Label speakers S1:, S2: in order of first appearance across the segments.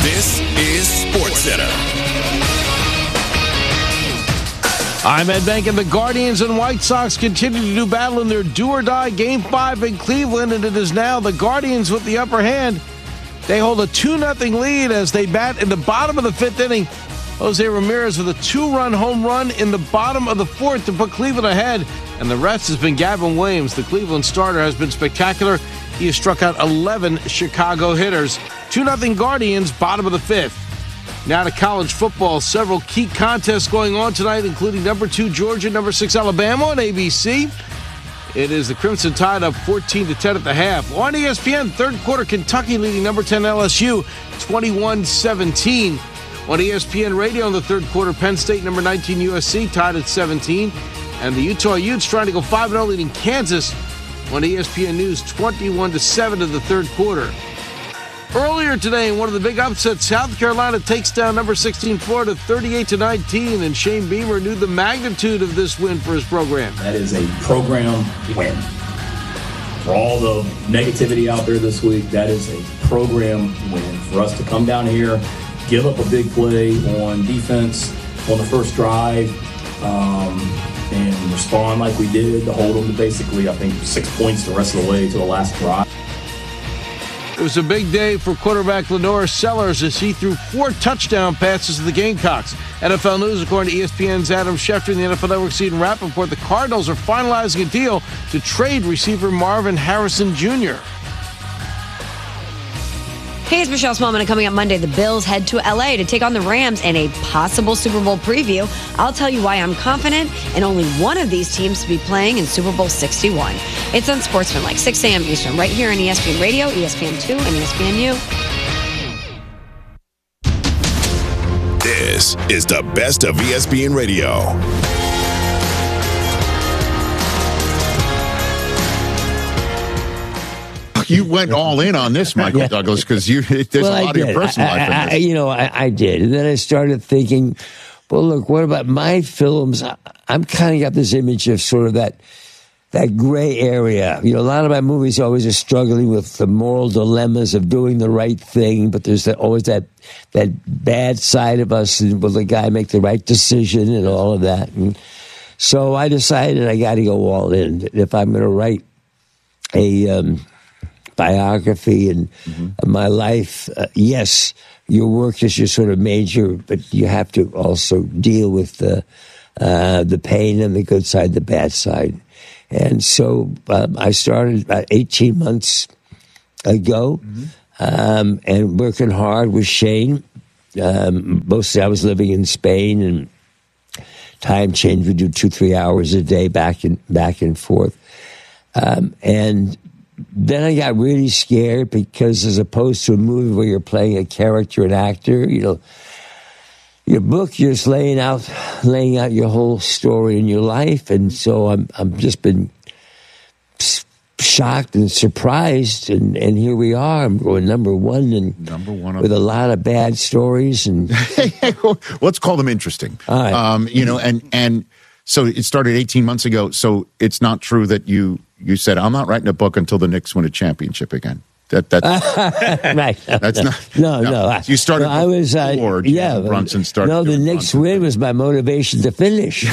S1: This is SportsCenter.
S2: I'm Ed Bank, and the Guardians and White Sox continue to do battle in their do-or-die Game 5 in Cleveland, and it is now the Guardians with the upper hand. They hold a 2-0 lead as they bat in the bottom of the fifth inning. Jose Ramirez with a 2-run home run in the bottom of the fourth to put Cleveland ahead, and the rest has been Gavin Williams. The Cleveland starter has been spectacular. He has struck out 11 Chicago hitters. 2-0 Guardians, bottom of the fifth. Now to college football. Several key contests going on tonight, including number 2 Georgia, number 6 Alabama on ABC. It is the Crimson Tide up 14-10 at the half. On ESPN, third quarter, Kentucky leading number 10 LSU 21-17. On ESPN Radio in the third quarter, Penn State number 19 USC tied at 17. And the Utah Utes trying to go 5-0 leading Kansas on ESPN News 21-7 in the third quarter. Earlier today, in one of the big upsets, South Carolina takes down number 16 Florida 38-19, and Shane Beamer knew the magnitude of this win for his program.
S3: That is a program win. For all the negativity out there this week, that is a program win. For us to come down here, give up a big play on defense on the first drive, and respond like we did to hold them to basically, I think, 6 points the rest of the way to the last drive.
S2: It was a big day for quarterback Lenore Sellers as he threw 4 touchdown passes to the Gamecocks. NFL News, according to ESPN's Adam Schefter and the NFL Network Seton Rappaport, the Cardinals are finalizing a deal to trade receiver Marvin Harrison Jr.
S4: Hey, it's Michelle Smallman, and coming up Monday, the Bills head to L.A. to take on the Rams in a possible Super Bowl preview. I'll tell you why I'm confident in only one of these teams to be playing in Super Bowl 61. It's on Sportsman, like 6 a.m. Eastern, right here on ESPN Radio, ESPN2, and ESPNU.
S1: This is the best of ESPN Radio.
S5: You went all in on this, Michael Douglas, because there's a lot of your personal life in this.
S6: I did. And then I started thinking, well, look, what about my films? I'm kind of got this image of sort of that gray area. A lot of my movies always are struggling with the moral dilemmas of doing the right thing, but there's always that bad side of us, and will the guy make the right decision and all of that. And so I decided I got to go all in. If I'm going to write a biography and my life, yes, your work is your sort of major, but you have to also deal with the pain and the good side, the bad side. And so I started about 18 months ago, and working hard with Shane. Mostly I was living in Spain, and time change. We do 2-3 hours a day back and forth. And then I got really scared because, as opposed to a movie where you're playing a character, an actor, your book, you're just laying out your whole story in your life, and so I'm just been shocked and surprised, and here we are. I'm going number one with a lot of bad stories, and
S5: let's call them interesting.
S6: All right.
S5: And so it started 18 months ago. So it's not true that you said, I'm not writing a book until the Knicks win a championship again. That's
S6: right.
S5: That's not.
S6: No.
S5: You started.
S6: I was.
S5: Brunson started.
S6: No, the Knicks win was my motivation to finish.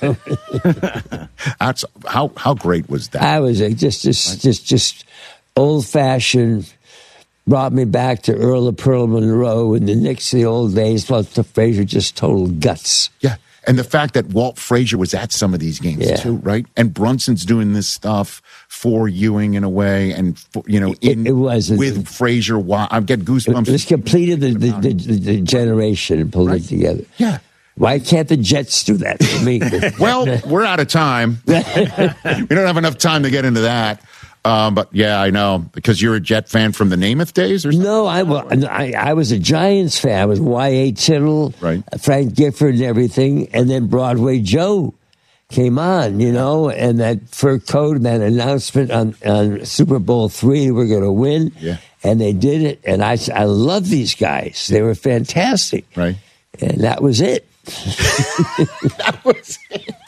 S5: That's how great was that?
S6: I was just old fashioned. Brought me back to Earl of Pearl Monroe and the Knicks of the old days. Plus the Frazier, just total guts.
S5: Yeah. And the fact that Walt Frazier was at some of these games too, right? And Brunson's doing this stuff for Ewing in a way, and it was with Frazier. I get goosebumps.
S6: It was completed the generation and pulled it together.
S5: Yeah.
S6: Why can't the Jets do that for me?
S5: Well, we're out of time. We don't have enough time to get into that. But yeah, I know, because you're a Jet fan from the Namath days, or something?
S6: No, I was a Giants fan. I was Y.A. Tittle,
S5: right.
S6: Frank Gifford, and everything, and then Broadway Joe came on, and that fur coat and that announcement on Super Bowl III, we're going to win, and they did it, and I love these guys. They were fantastic,
S5: right?
S6: And that was it.
S5: That was it.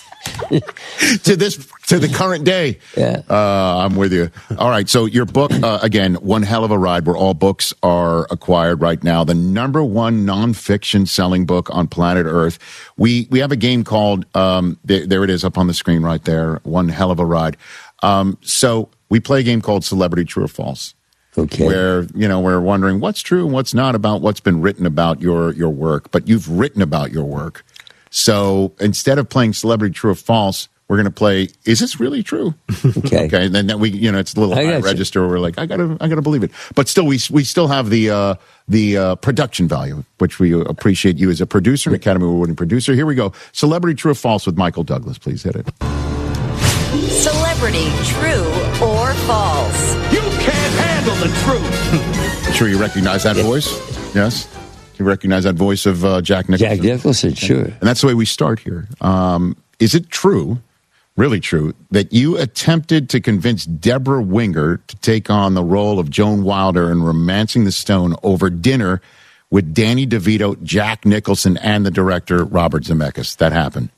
S5: to the current day.
S6: Yeah.
S5: I'm with you. All right. So your book, again, one hell of a ride, where all books are acquired right now. The number one nonfiction selling book on planet Earth. We have a game called, there it is up on the screen right there. One hell of a ride. So we play a game called Celebrity True or False.
S6: Okay.
S5: Where, we're wondering what's true and what's not about what's been written about your work, but you've written about your work. So instead of playing Celebrity True or False, we're going to play, is this really true?
S6: Okay.
S5: Okay. And then we, it's a little high register where we're like, I gotta believe it. But still, we still have the production value, which we appreciate you as a producer, an Academy Award-winning producer. Here we go. Celebrity True or False with Michael Douglas. Please hit it.
S7: Celebrity True or False?
S2: You can't handle the truth.
S5: I'm sure you recognize that voice. Yes. You recognize that voice of Jack Nicholson?
S6: Jack Nicholson, sure.
S5: And that's the way we start here. Is it true, really true, that you attempted to convince Deborah Winger to take on the role of Joan Wilder in Romancing the Stone over dinner with Danny DeVito, Jack Nicholson, and the director Robert Zemeckis? That happened?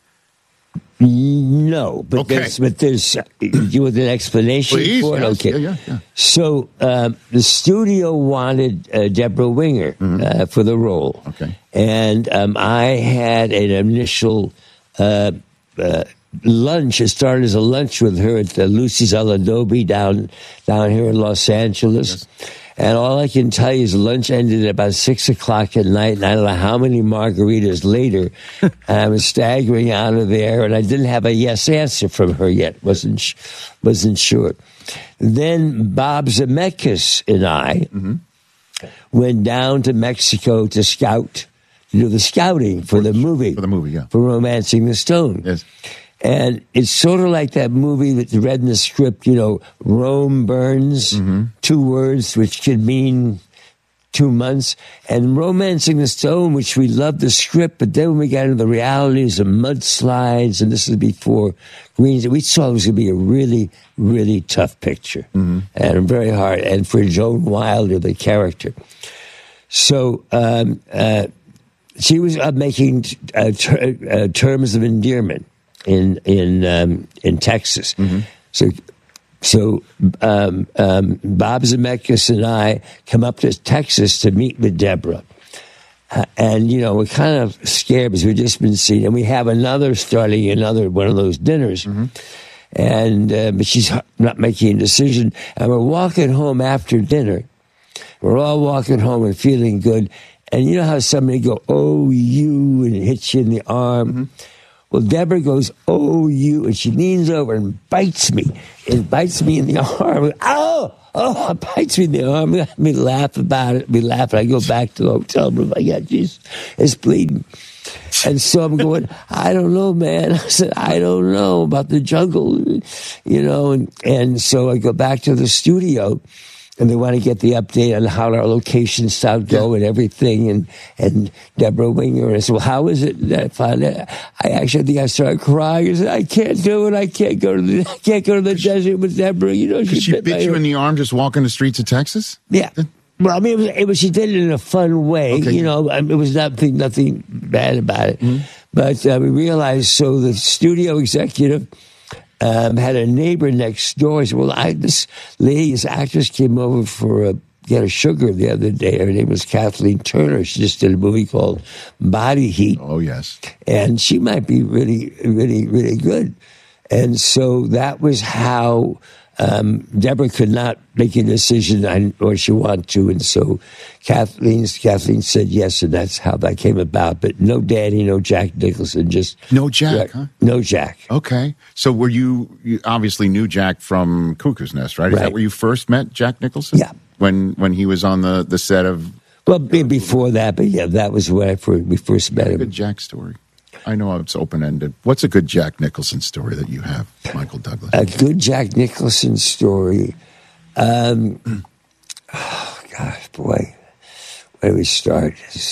S6: No, but
S5: okay.
S6: there's you with an explanation
S5: Please,
S6: for it.
S5: yes.
S6: Okay,
S5: Yeah.
S6: So the studio wanted Deborah Winger for the role.
S5: Okay,
S6: and I had an initial lunch. It started as a lunch with her at Lucy's El Adobe down here in Los Angeles. Yes. And all I can tell you is lunch ended at about 6 o'clock at night, and I don't know how many margaritas later, and I was staggering out of there, and I didn't have a yes answer from her yet. Wasn't sure. Then Bob Zemeckis and I went down to Mexico to scout, to do the scouting for the movie.
S5: For the movie, yeah.
S6: For Romancing the Stone.
S5: Yes.
S6: And it's sort of like that movie that you read in the script, Rome burns, 2 words, which could mean 2 months. And Romancing the Stone, which we loved the script, but then when we got into the realities of mudslides, and this is before Greens, we saw it was going to be a really, really tough picture. And very hard. And for Joan Wilder, the character. So she was up making Terms of Endearment in Texas. So Bob Zemeckis and I come up to Texas to meet with Deborah. And, we're kind of scared because we've just been seeing, and we have starting another one of those dinners. And but she's not making a decision. And we're walking home after dinner. We're all walking home and feeling good. And you know how somebody go, oh, you, and hits you in the arm? Well, Deborah goes, oh, you, and she leans over and bites me. It bites me in the arm. Oh, it bites me in the arm. We laugh about it. We laugh, and I go back to the hotel room. I got, geez, it's bleeding. And so I'm going, I don't know, man. I said, I don't know about the jungle, and so I go back to the studio. And they want to get the update on how our locations start go and everything. And Deborah Winger, and I said, well, how is it? I found it. I actually think I started crying. I said, I can't do it. I can't go to the desert with Deborah.
S5: She bit you in the arm just walking the streets of Texas?
S6: Yeah. Well, I mean, it was. She did it in a fun way. Okay. It was nothing bad about it. But we realized, so the studio executive had a neighbor next door. He said, well, this actress came over for get a sugar the other day. Her name was Kathleen Turner. She just did a movie called Body Heat.
S5: Oh, yes.
S6: And she might be really, really, really good. And so that was how Deborah could not make a decision on what she wanted to. And so Kathleen said yes, and that's how that came about. But no Danny, no Jack Nicholson, just...
S5: No Jack, huh?
S6: No Jack.
S5: Okay. So were you obviously knew Jack from Cuckoo's Nest, right? Is that where you first met Jack Nicholson?
S6: Yeah.
S5: When he was on the set of...
S6: Well, before that, but yeah, that was when we first met him.
S5: Good Jack story. I know it's open-ended. What's a good Jack Nicholson story that you have, Michael Douglas? A
S6: good Jack Nicholson story. Oh, gosh, boy. Where do we start?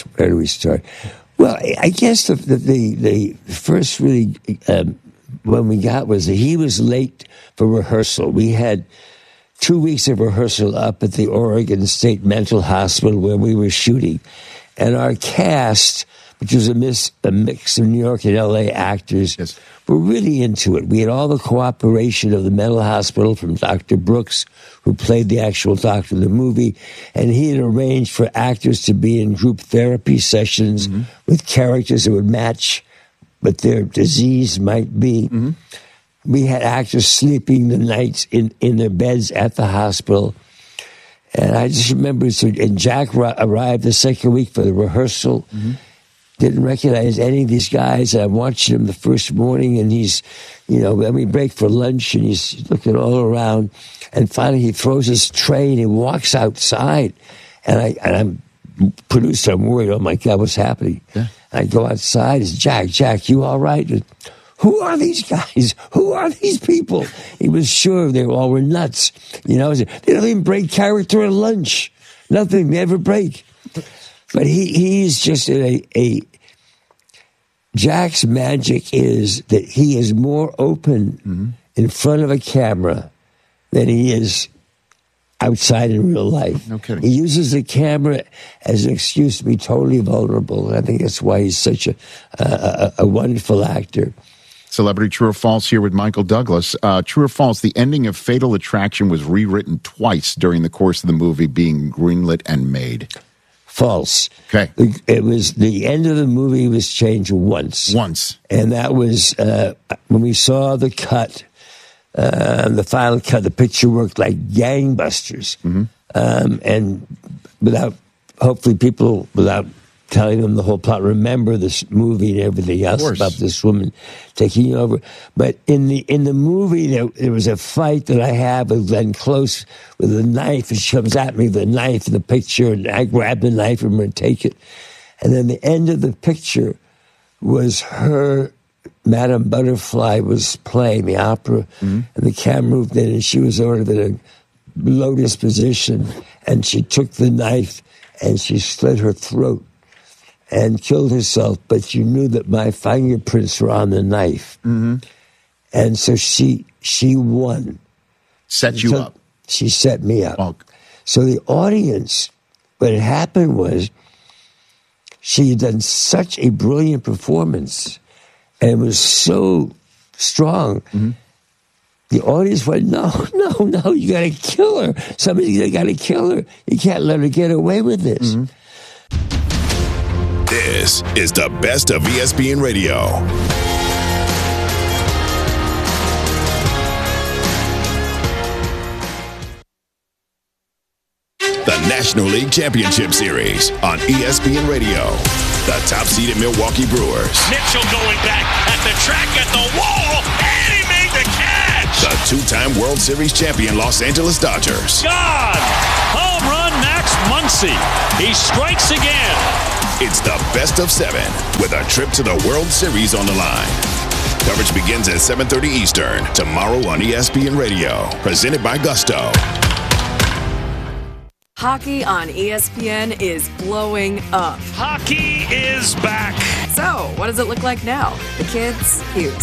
S6: Well, I guess the first really one we got was that he was late for rehearsal. We had 2 weeks of rehearsal up at the Oregon State Mental Hospital where we were shooting. And our cast, which was a mix of New York and L.A. actors, were really into it. We had all the cooperation of the mental hospital from Dr. Brooks, who played the actual doctor in the movie, and he had arranged for actors to be in group therapy sessions with characters that would match what their disease might be. We had actors sleeping the nights in their beds at the hospital. And I just remember, and Jack arrived the second week for the rehearsal. Didn't recognize any of these guys. And I'm watching him the first morning, and he's, then we break for lunch, and he's looking all around. And finally, he throws his tray, and he walks outside. And I'm producer. I'm worried. Oh my God, what's happening? Yeah. I go outside. It's Jack, you all right? And, who are these guys? Who are these people? He was sure they all were nuts. They don't even break character at lunch. Nothing. They never break. But he's just Jack's magic is that he is more open in front of a camera than he is outside in real life.
S5: No kidding.
S6: He uses the camera as an excuse to be totally vulnerable, and I think that's why he's such a wonderful actor.
S5: Celebrity True or False here with Michael Douglas. True or False, the ending of Fatal Attraction was rewritten twice during the course of the movie being greenlit and made.
S6: False.
S5: Okay.
S6: It was the end of the movie was changed once. And that was when we saw the cut, the final cut, the picture worked like gangbusters. And without telling them the whole plot, remember this movie and everything else about this woman taking over. But in the movie, there was a fight that I have with Glenn Close with a knife, and she comes at me with a knife in the picture, and I grab the knife from her and take it. And then the end of the picture was her, Madame Butterfly was playing the opera, and the camera moved in, and she was sort of in a lotus position, and she took the knife and she slit her throat and killed herself, but you knew that my fingerprints were on the knife. And so she won.
S5: Set you up.
S6: She set me up.
S5: Oh.
S6: So the audience, what had happened was she had done such a brilliant performance and was so strong. The audience went, no, you got to kill her. Somebody's got to kill her. You can't let her get away with this.
S1: This is the best of ESPN Radio. The National League Championship Series on ESPN Radio. The top-seeded Milwaukee Brewers.
S8: Mitchell going back at the track, at the wall, and he made the catch!
S1: The two-time World Series champion Los Angeles Dodgers.
S8: God! Home run, Max Muncy. He strikes again.
S1: It's the best of 7 with a trip to the World Series on the line. Coverage begins at 7:30 Eastern tomorrow on ESPN Radio. Presented by Gusto.
S9: Hockey on ESPN is blowing up.
S8: Hockey is back.
S9: So, what does it look like now? The kids? Cute.